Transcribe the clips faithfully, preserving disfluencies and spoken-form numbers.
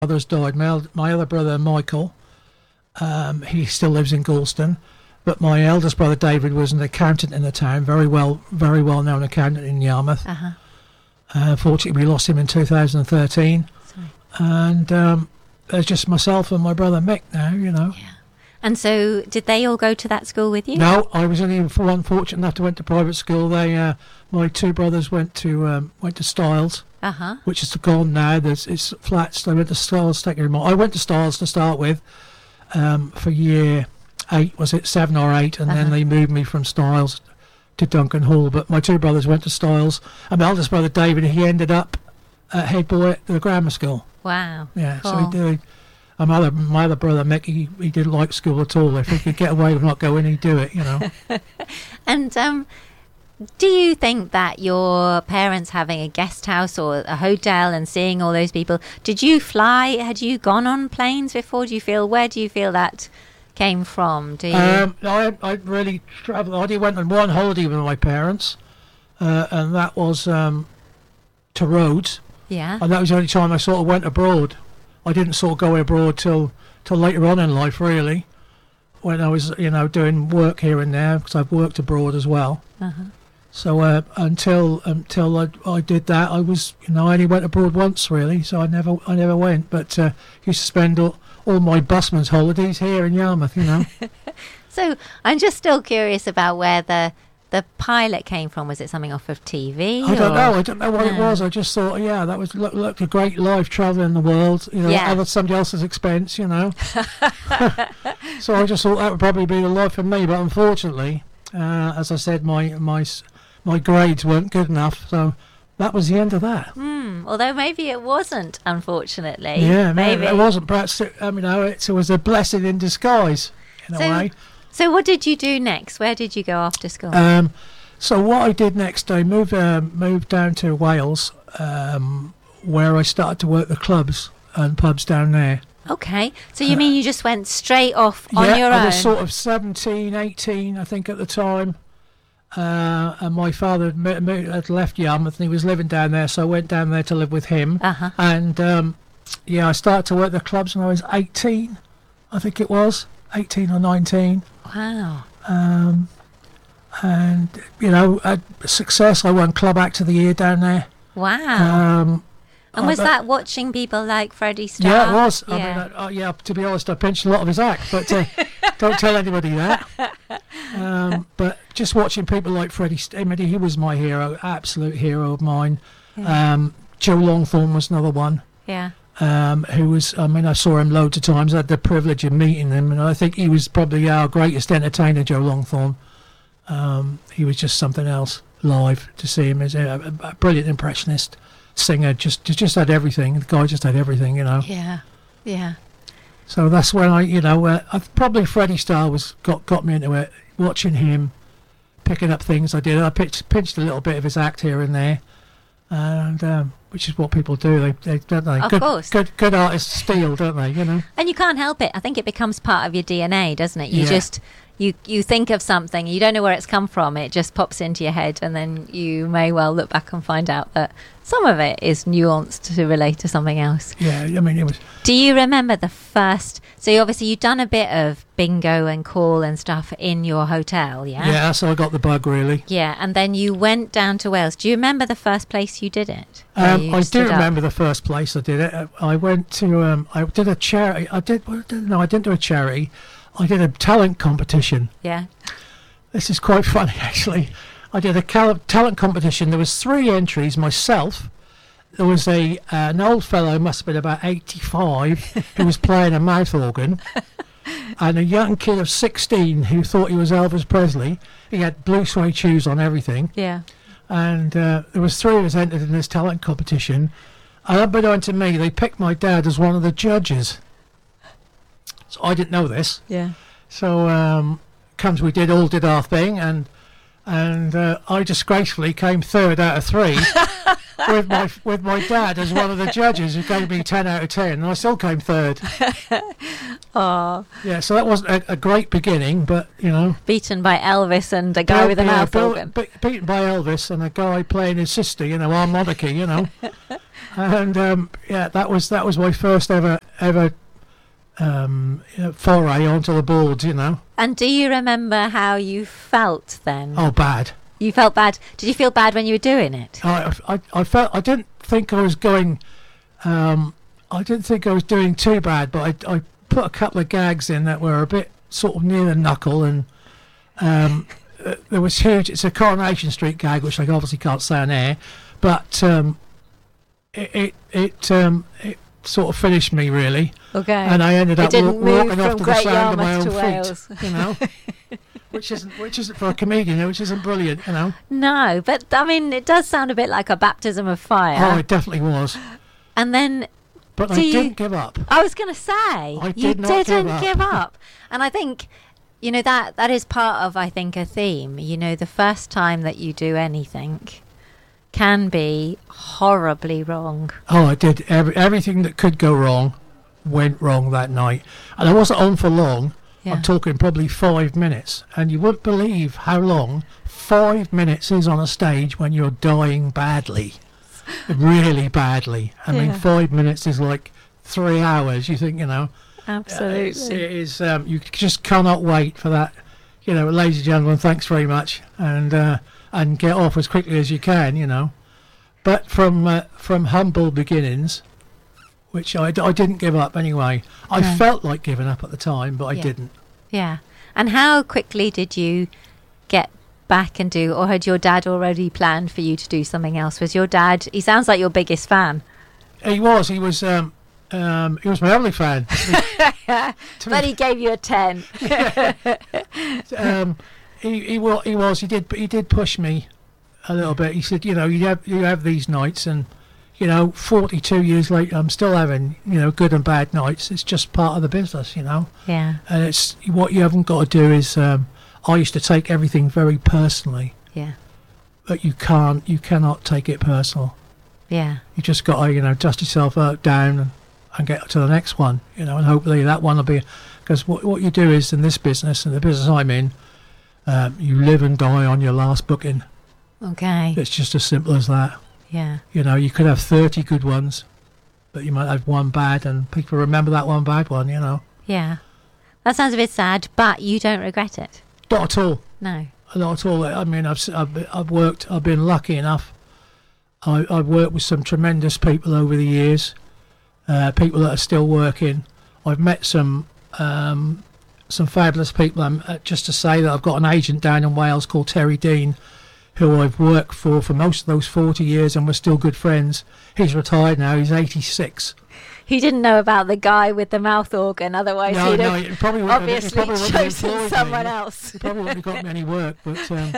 brothers died. My, el- my other brother, Michael, um, he still lives in Galston. But my eldest brother, David, was an accountant in the town, very well, very well known accountant in Yarmouth. Uh-huh. Uh, fortunately, we lost him in two thousand thirteen. Sorry. And um, there's just myself and my brother Mick now, you know. Yeah. And so, did they all go to that school with you? No, I was only for one fortunate enough to went to private school. They, uh, my two brothers went to um, went to Styles, Uh huh. which is gone now. There's it's flats. They went to Styles secondary. Mo- I went to Styles to start with um, for year eight, was it seven or eight, and Uh-huh. then they moved me from Styles to Duncan Hall. But my two brothers went to Styles, and my eldest brother David, he ended up uh, head boy at the grammar school. Wow. Yeah, so Cool. he did. And my other, my other brother Mick, he, he didn't like school at all. If he could get away with not going, he'd do it, you know. And um, do you think that your parents having a guest house or a hotel and seeing all those people, did you fly? Had you gone on planes before? Do you feel, where do you feel that came from? Do you? Um, I I really travelled. I only went on one holiday with my parents, uh, and that was um, to Rhodes, yeah. and that was the only time I sort of went abroad. I didn't sort of go abroad till till later on in life, really, when I was you know doing work here and there because I've worked abroad as well. Uh-huh. So uh, until until I, I did that, I was you know I only went abroad once really. So I never I never went, but uh, used to spend all, all my busman's holidays here in Yarmouth, you know. So I'm just still curious about where the the pilot came from. Was it something off of T V? I don't or- know. I don't know what it No. was. I just thought, yeah, that was look, looked a great life travelling the world, you know, Yeah. at somebody else's expense, you know. So I just thought that would probably be the life for me. But unfortunately, uh, as I said, my my s- my grades weren't good enough, so that was the end of that. Hmm. Although maybe it wasn't, unfortunately. Yeah, maybe maybe it wasn't. Perhaps it, I mean, no, it, it was a blessing in disguise, in So- a way. So what did you do next? Where did you go after school? Um, so what I did next, I moved um, moved down to Wales, um, where I started to work the clubs and pubs down there. Okay. So you mean you just went straight off on yeah, your I own? was sort of seventeen, eighteen, I think, at the time. Uh, and my father had, mo- mo- had left Yarmouth and he was living down there, so I went down there to live with him. Uh-huh. And um, yeah, I started to work the clubs when I was eighteen, I think it was, eighteen or nineteen. Wow. Um, and, you know, had success. I won Club Act of the Year down there. Wow. Um, and was I- that watching people like Freddie Starr? Yeah, it was. Yeah. I mean, uh, uh, yeah. To be honest, I pinched a lot of his act, but uh, don't tell anybody that. Um, but just watching people like Freddie, St- I mean, he was my hero, absolute hero of mine. Yeah. Um, Joe Longthorne was another one. yeah. Um, who was? I mean, I saw him loads of times. I had the privilege of meeting him, and I think he was probably our greatest entertainer, Joe Longthorne. Um, he was just something else live to see him as a, a, a brilliant impressionist, singer. Just, just, just had everything. The guy just had everything, you know. Yeah. Yeah. So that's when I, you know, uh, I probably Freddie Starr was got got me into it. Watching him, picking up things I did. I pinched, pinched a little bit of his act here and there, and um, which is what people do. They, they don't they? Of good, course. good, good artists steal, don't they? You know. And you can't help it. I think it becomes part of your D N A, doesn't it? You Yeah. just you you think of something, you don't know where it's come from. It just pops into your head, and then you may well look back and find out that some of it is nuanced to relate to something else. Yeah, I mean it was. Do you remember the first? So you obviously you've done a bit of bingo and call and stuff in your hotel, yeah? Yeah, that's how I got the bug, really. Yeah, and then you went down to Wales. Do you remember the first place you did it? Where Um, you I do stood up? remember the first place I did it. Uh, I went to, um, I did a charity. I did, well, I didn't- no, I didn't do a charity. I did a talent competition. Yeah. This is quite funny, actually. I did a cal- talent competition. There was three entries. Myself, there was a uh, an old fellow, must have been about eighty-five, who was playing a mouth organ, and a young kid of sixteen who thought he was Elvis Presley. He had blue suede shoes on, everything. Yeah. And uh, there was three of us entered in this talent competition. And unbeknown to me, they picked my dad as one of the judges. So I didn't know this. Yeah. So um, comes we did all did our thing, and and uh, I disgracefully came third out of three with my with my dad as one of the judges, who gave me ten out of ten, and I still came third. Oh, Yeah, so that wasn't a, a great beginning, but you know, beaten by Elvis and a guy Bill- with a yeah, mouth Bill- organ. be- beaten by Elvis and a guy playing his sister, you know, harmonica, you know, and um, yeah, that was that was my first ever ever um, you know, foray onto the boards, you know. And do you remember how you felt then? Oh, bad. You felt bad. Did you feel bad when you were doing it? I, I, I felt I didn't think I was going. Um, I didn't think I was doing too bad, but I, I put a couple of gags in that were a bit sort of near the knuckle, and um, uh, there was huge. It's a Coronation Street gag, which I obviously can't say on air, but um, it it it, um, it sort of finished me really, Okay. and I ended It up didn't wa- move walking from off to the Great sound of my Yarmouth own to Wales. feet, you know. Which isn't, which isn't for a comedian, which isn't brilliant, you know. No, but I mean, it does sound a bit like a baptism of Oh, fire. it definitely was. And then But I Do you- didn't give up. I was going to say, I you did not give didn't up. give up. And I think, you know, that that is part of, I think, a theme. You know, the first time that you do anything can be horribly wrong. Oh, I did. Every, everything that could go wrong went wrong that night. And I wasn't on for long. Yeah. I'm talking probably five minutes. And you wouldn't believe how long five minutes is on a stage when you're dying badly. Really badly. I mean, Yeah. five minutes is like three hours. You think, you know. uh, Absolutely. it's, it is, um, you just cannot wait for that. You know, ladies and gentlemen, thanks very much. And uh, and get off as quickly as you can, you know. But from uh, from humble beginnings, which I, d- I didn't give up anyway. I No. felt like giving up at the time, but I Yeah. didn't. Yeah. And how quickly did you get back and do, or had your dad already planned for you to do something else? Was your dad, he sounds like your biggest fan. He was. He was. Um, um, he was my only fan. To But be- he gave you a ten. um, he he was. He was. He did. But he did push me a little bit. He said, you know, you have you have these nights, and you know, forty-two years later, I'm still having, you know, good and bad nights. It's just part of the business, you know. Yeah. And it's what you haven't got to do is. Um, I used to take everything very personally, Yeah. but you can't. You cannot take it personal. Yeah. You just got to, you know, dust yourself out down and, and get to the next one, you know, and hopefully that one will be, because what what you do is in this business, and the business I'm in, um, you live and die on your last booking. Okay. It's just as simple as that. Yeah. You know, you could have thirty good ones, but you might have one bad, and people remember that one bad one, you know. Yeah. That sounds a bit sad, but you don't regret it. Not at all. No. Not at all. I mean, I've, s- I've, I've worked, I've been lucky enough. I, I've worked with some tremendous people over the years, uh, people that are still working. I've met some um, some fabulous people. Um, uh, just to say that I've got an agent down in Wales called Terry Dean, who I've worked for for most of those forty years, and we're still good friends. He's retired now. He's eighty-six. He didn't know about the guy with the mouth organ, otherwise No, he'd no, have he probably wouldn't have- he obviously probably wouldn't have chosen employed me. someone else. He probably wouldn't have got me any work, but um,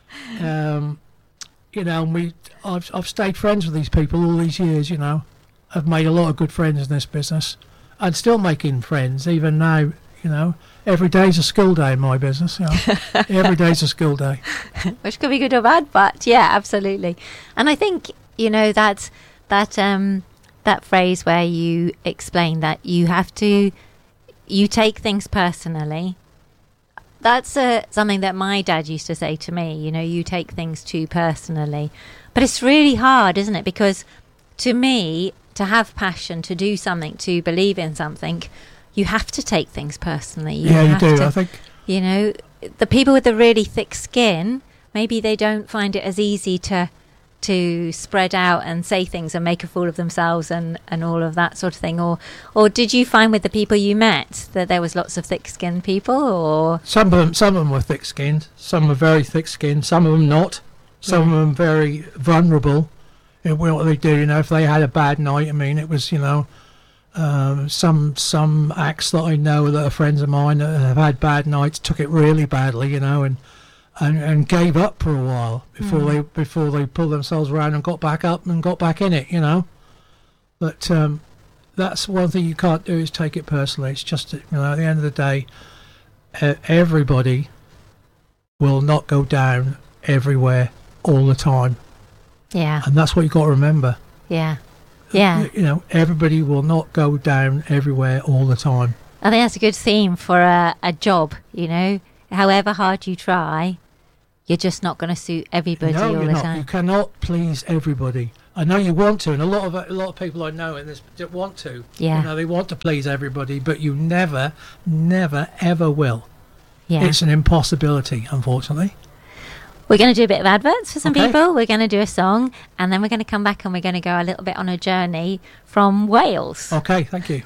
um, you know, and we I've I've stayed friends with these people all these years. You know, I've made a lot of good friends in this business, and still making friends even now. You know, every day's a school day in my business. You know, every day's a school day. Which could be good or bad, but yeah, absolutely. And I think, you know, that that um that phrase where you explain that you have to you take things personally, that's uh, something that my dad used to say to me. You know, you take things too personally, but it's really hard, isn't it? Because to me, to have passion, to do something, to believe in something, you have to take things personally. You yeah, you have do. to- I think. you know, the people with the really thick skin, maybe they don't find it as easy to to spread out and say things and make a fool of themselves and, and all of that sort of thing. Or or did you find with the people you met that there was lots of thick-skinned people? Or Some of them, some of them were thick-skinned. Some were very thick-skinned. Some of them not. Some Yeah. of them very vulnerable. In what they do, you know, if they had a bad night. I mean, it was, you know, um, some some acts that I know that are friends of mine that have had bad nights took it really badly, you know, and and, and gave up for a while before Mm. they before they pulled themselves around and got back up and got back in it, you know. But um, that's one thing you can't do is take it personally. It's just that, you know, at the end of the day, uh, everybody will not go down everywhere all the time. Yeah. And that's what you've got to remember. Yeah. Yeah. You know, everybody will not go down everywhere all the time. I think that's a good theme for a, a job, you know. However hard you try, you're just not going to suit everybody no, all you're the not. time. You cannot please everybody. I know you want to, and a lot of a lot of people I know in this want to. Yeah. You know, they want to please everybody, but you never, never, ever will. Yeah. It's an impossibility, unfortunately. We're going to do a bit of adverts for some Okay. people. We're going to do a song, and then we're going to come back and we're going to go a little bit on a journey from Wales. Okay, thank you.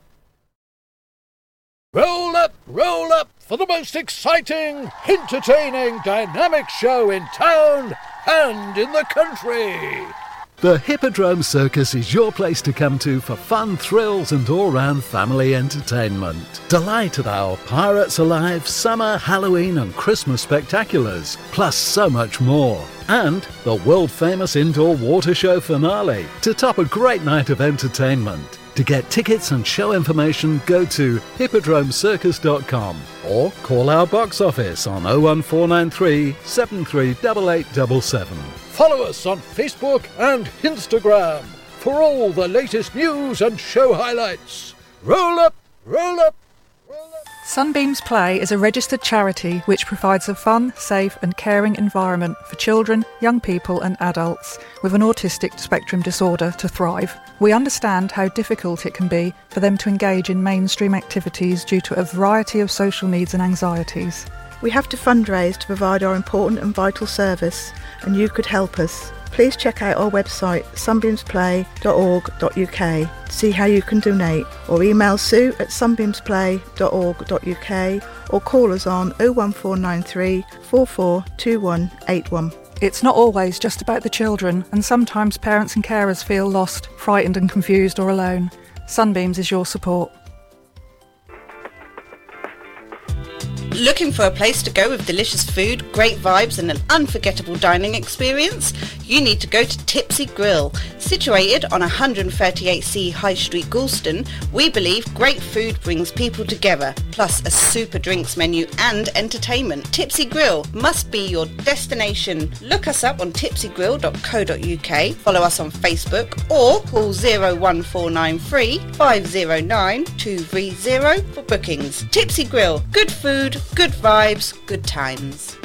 Roll up, roll up for the most exciting, entertaining, dynamic show in town and in the country. The Hippodrome Circus is your place to come to for fun, thrills and all-round family entertainment. Delight at our Pirates Alive, Summer, Halloween and Christmas spectaculars, plus so much more. And the world-famous indoor water show finale to top a great night of entertainment. To get tickets and show information, go to hippodrome circus dot com or call our box office on oh one four nine three, seven three eight eight seven seven. Follow us on Facebook and Instagram for all the latest news and show highlights. Roll up, roll up, roll up. Sunbeams Play is a registered charity which provides a fun, safe and caring environment for children, young people and adults with an autistic spectrum disorder to thrive. We understand how difficult it can be for them to engage in mainstream activities due to a variety of social needs and anxieties. We have to fundraise to provide our important and vital service, and you could help us. Please check out our website sunbeams play dot org dot U K to see how you can donate, or email sue at sunbeams play dot org dot U K or call us on oh one four nine three, four four two one eight one. It's not always just about the children, and sometimes parents and carers feel lost, frightened and confused or alone. Sunbeams is your support. Looking for a place to go with delicious food, great vibes and an unforgettable dining experience? You need to go to Tipsy Grill. Situated on one thirty-eight C High Street, Galston, we believe great food brings people together, plus a super drinks menu and entertainment. Tipsy Grill must be your destination. Look us up on tipsy grill dot co dot U K, follow us on Facebook or call oh one four nine three, five oh nine, two three oh for bookings. Tipsy Grill, good food, good vibes, good times.